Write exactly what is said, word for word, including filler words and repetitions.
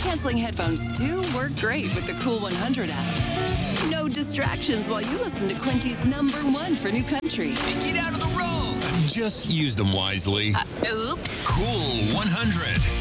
noise-canceling headphones do work great with the Cool one hundred app. No distractions while you listen to Quinty's number one for new country. Get out of the road! Just use them wisely. Uh, oops. Cool one hundred.